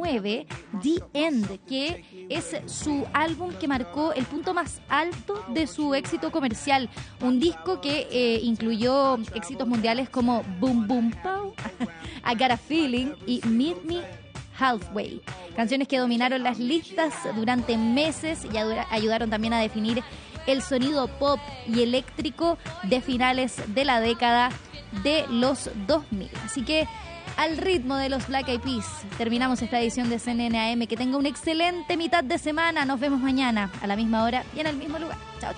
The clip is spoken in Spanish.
2009, The End, que es su álbum que marcó el punto más alto de su éxito comercial. Un disco que incluyó éxitos mundiales como Boom Boom Pow, I Got a Feeling y Meet Me Halfway. Canciones que dominaron las listas durante meses y ayudaron también a definir el sonido pop y eléctrico de finales de la década de los 2000. Así que al ritmo de los Black Eyed Peas terminamos esta edición de CNN AM. Que tenga una excelente mitad de semana. Nos vemos mañana a la misma hora y en el mismo lugar. Chao.